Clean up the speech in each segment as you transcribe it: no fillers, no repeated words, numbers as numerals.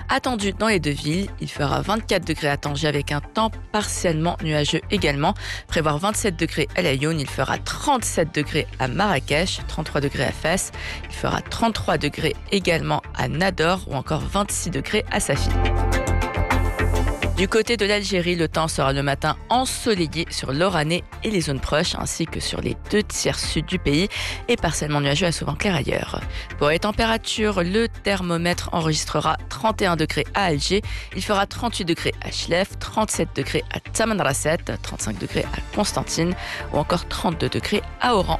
attendus dans les deux villes. Il fera 24 degrés à Tanger avec un temps partiellement nuageux également. Prévoir 27 degrés à Laayoune, il fera 37 degrés à Marrakech, 33 degrés à Fès. Il fera 33 degrés également à Nador ou encore 26 degrés à Safi. Du côté de l'Algérie, le temps sera le matin ensoleillé sur l'Oranais et les zones proches, ainsi que sur les 2/3 sud du pays, et partiellement nuageux à souvent clair ailleurs. Pour les températures, le thermomètre enregistrera 31 degrés à Alger, il fera 38 degrés à Chlef, 37 degrés à Tamanrasset, 35 degrés à Constantine, ou encore 32 degrés à Oran.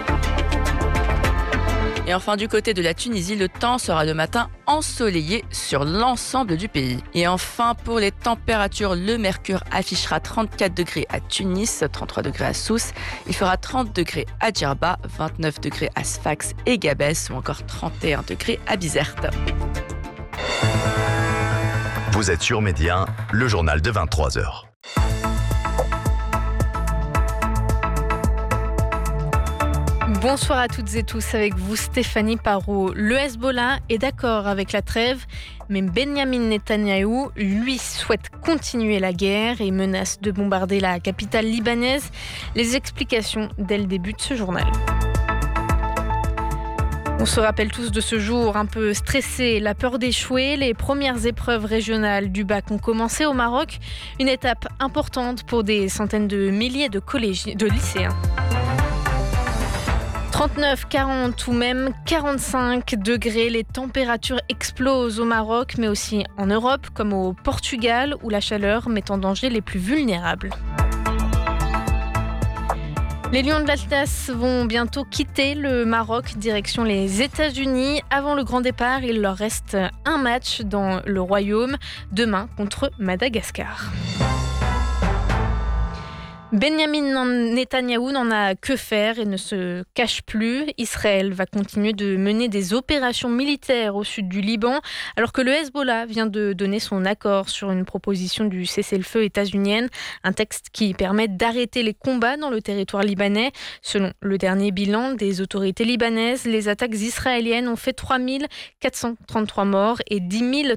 Et enfin, du côté de la Tunisie, le temps sera le matin ensoleillé sur l'ensemble du pays. Et enfin, pour les températures, le mercure affichera 34 degrés à Tunis, 33 degrés à Sousse. Il fera 30 degrés à Djerba, 29 degrés à Sfax et Gabès ou encore 31 degrés à Bizerte. Vous êtes sur Média, le journal de 23h. Bonsoir à toutes et tous, avec vous Stéphanie Parot. Le Hezbollah est d'accord avec la trêve, mais Benyamin Netanyahou, lui, souhaite continuer la guerre et menace de bombarder la capitale libanaise. Les explications dès le début de ce journal. On se rappelle tous de ce jour un peu stressé, la peur d'échouer. Les premières épreuves régionales du bac ont commencé au Maroc. Une étape importante pour des centaines de milliers de lycéens. 39, 40 ou même 45 degrés, les températures explosent au Maroc, mais aussi en Europe, comme au Portugal, où la chaleur met en danger les plus vulnérables. Les Lions de l'Atlas vont bientôt quitter le Maroc, direction les États-Unis. Avant le grand départ, il leur reste un match dans le Royaume, demain contre Madagascar. Benyamin Netanyahou n'en a que faire et ne se cache plus. Israël va continuer de mener des opérations militaires au sud du Liban, alors que le Hezbollah vient de donner son accord sur une proposition du cessez-le-feu états-unienne, un texte qui permet d'arrêter les combats dans le territoire libanais. Selon le dernier bilan des autorités libanaises, les attaques israéliennes ont fait 3 433 morts et 10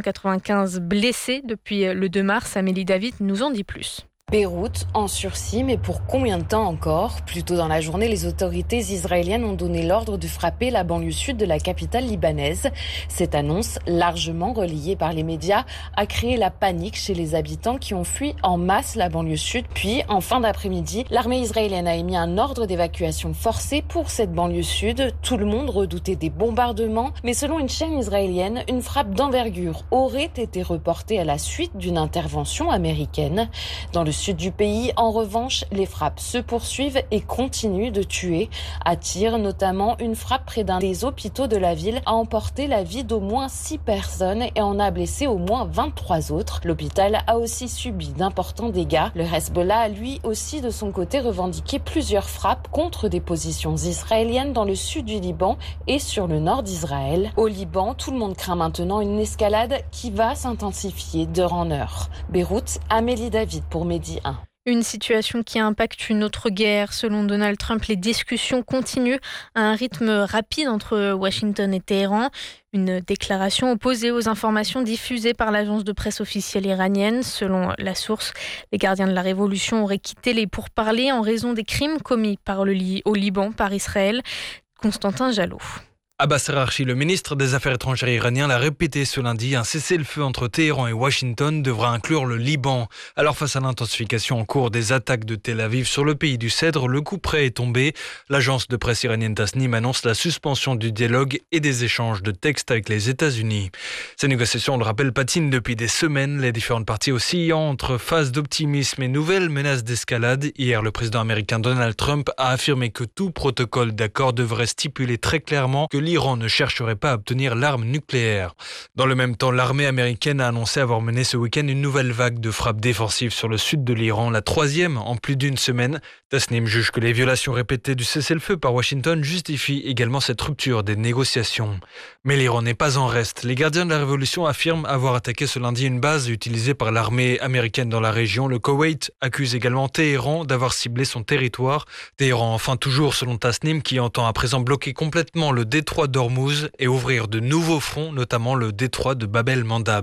395 blessés depuis le 2 mars. Amélie David nous en dit plus. Beyrouth en sursis, mais pour combien de temps encore ? Plus tôt dans la journée, les autorités israéliennes ont donné l'ordre de frapper la banlieue sud de la capitale libanaise. Cette annonce, largement relayée par les médias, a créé la panique chez les habitants qui ont fui en masse la banlieue sud. Puis, en fin d'après-midi, l'armée israélienne a émis un ordre d'évacuation forcée pour cette banlieue sud. Tout le monde redoutait des bombardements, mais selon une chaîne israélienne, une frappe d'envergure aurait été reportée à la suite d'une intervention américaine. Dans le sud du pays, en revanche, les frappes se poursuivent et continuent de tuer. À Tyr, notamment, une frappe près d'un des hôpitaux de la ville a emporté la vie d'au moins 6 personnes et en a blessé au moins 23 autres. L'hôpital a aussi subi d'importants dégâts. Le Hezbollah a lui aussi de son côté revendiqué plusieurs frappes contre des positions israéliennes dans le sud du Liban et sur le nord d'Israël. Au Liban, tout le monde craint maintenant une escalade qui va s'intensifier d'heure en heure. Beyrouth, Amélie David pour Média 1. Une situation qui impacte une autre guerre. Selon Donald Trump, les discussions continuent à un rythme rapide entre Washington et Téhéran. Une déclaration opposée aux informations diffusées par l'agence de presse officielle iranienne. Selon la source, les gardiens de la révolution auraient quitté les pourparlers en raison des crimes commis au Liban par Israël. Constantin Jallow. Abbas Araghchi, le ministre des Affaires étrangères iranien, l'a répété ce lundi, un cessez-le-feu entre Téhéran et Washington devra inclure le Liban. Alors face à l'intensification en cours des attaques de Tel Aviv sur le pays du Cèdre, le coup près est tombé. L'agence de presse iranienne Tasnim annonce la suspension du dialogue et des échanges de textes avec les États-Unis. Ces négociations, on le rappelle, patinent depuis des semaines, les différentes parties oscillant entre phase d'optimisme et nouvelles menaces d'escalade. Hier, le président américain Donald Trump a affirmé que tout protocole d'accord devrait stipuler très clairement que l'Iran ne chercherait pas à obtenir l'arme nucléaire. Dans le même temps, l'armée américaine a annoncé avoir mené ce week-end une nouvelle vague de frappes défensives sur le sud de l'Iran, la 3e en plus d'une semaine. Tasnim juge que les violations répétées du cessez-le-feu par Washington justifient également cette rupture des négociations. Mais l'Iran n'est pas en reste. Les gardiens de la révolution affirment avoir attaqué ce lundi une base utilisée par l'armée américaine dans la région. Le Koweït accuse également Téhéran d'avoir ciblé son territoire. Téhéran, enfin toujours selon Tasnim, qui entend à présent bloquer complètement le détroit d'Ormuz et ouvrir de nouveaux fronts, notamment le détroit de Bab el-Mandab.